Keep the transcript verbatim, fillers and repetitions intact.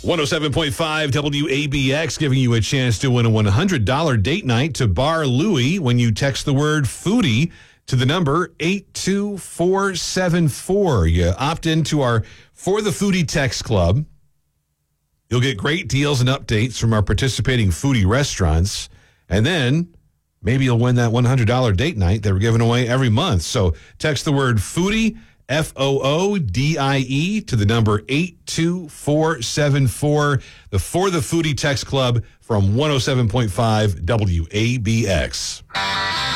one oh seven point five W A B X giving you a chance to win a one hundred dollars date night to Bar Louie when you text the word foodie to the number eight two four seven four. You opt into our For the Foodie Text Club. You'll get great deals and updates from our participating foodie restaurants. And then maybe you'll win that one hundred dollars date night that we're giving away every month. So text the word foodie, F O O D I E, to the number eight two four seven four. The For the Foodie Text Club from one oh seven point five W A B X.